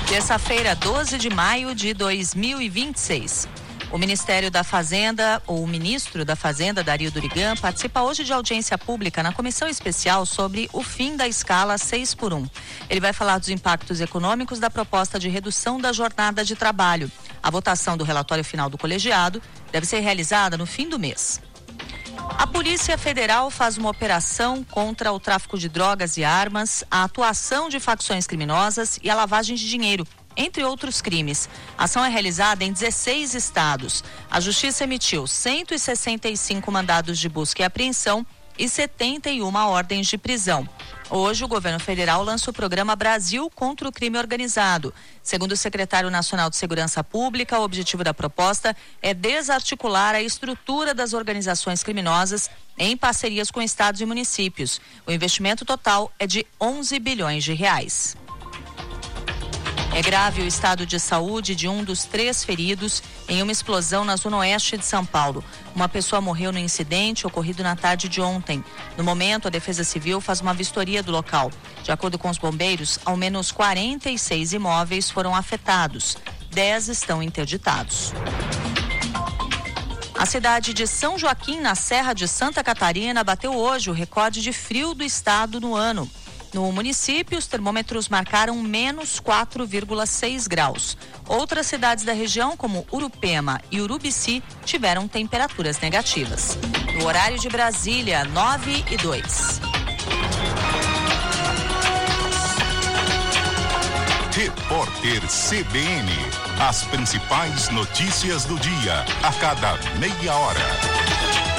Terça-feira, 12 de maio de 2026. O Ministério da Fazenda, ou o ministro da Fazenda, Dario Durigan, participa hoje de audiência pública na comissão especial sobre o fim da escala 6x1. Ele vai falar dos impactos econômicos da proposta de redução da jornada de trabalho. A votação do relatório final do colegiado deve ser realizada no fim do mês. A Polícia Federal faz uma operação contra o tráfico de drogas e armas, a atuação de facções criminosas e a lavagem de dinheiro, entre outros crimes. A ação é realizada em 16 estados. A Justiça emitiu 165 mandados de busca e apreensão e 71 ordens de prisão. Hoje, o governo federal lança o programa Brasil contra o Crime Organizado. Segundo o secretário nacional de Segurança Pública, o objetivo da proposta é desarticular a estrutura das organizações criminosas em parcerias com estados e municípios. O investimento total é de 11 bilhões de reais. É grave o estado de saúde de um dos 3 feridos em uma explosão na zona oeste de São Paulo. Uma pessoa morreu no incidente ocorrido na tarde de ontem. No momento, a Defesa Civil faz uma vistoria do local. De acordo com os bombeiros, ao menos 46 imóveis foram afetados. 10 estão interditados. A cidade de São Joaquim, na Serra de Santa Catarina, bateu hoje o recorde de frio do estado no ano. No município, os termômetros marcaram menos 4,6 graus. Outras cidades da região, como Urupema e Urubici, tiveram temperaturas negativas. No horário de Brasília, 9:02. Repórter CBN. As principais notícias do dia, a cada meia hora.